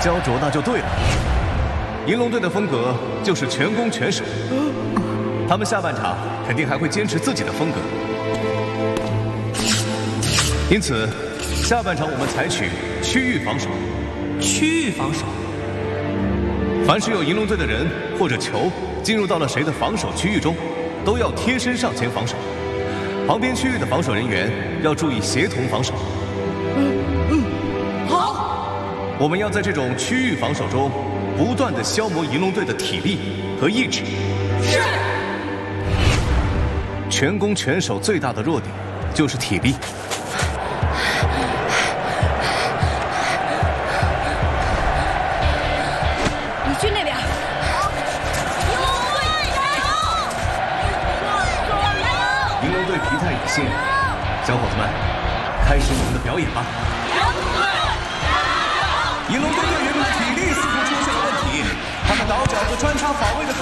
焦灼那就对了。银龙队的风格就是全攻全守，他们下半场肯定还会坚持自己的风格。因此，下半场我们采取区域防守。 区域防守。 凡是有银龙队的人或者球进入到了谁的防守区域中，都要贴身上前防守。旁边区域的防守人员要注意协同防守。 好。 我们要在这种区域防守中，不断地消磨银龙队的体力和意志。 是。 全攻全守最大的弱点就是体力。 你去那边。 银龙队疲态已现，小伙子们，开始你们的表演吧。银龙队队员们的体力似乎出现了问题，他们倒脚子穿插跑位的